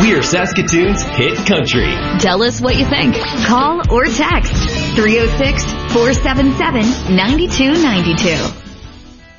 Hear Saskatoon's hit country. Tell us what you think. Call or text 306-477-9292.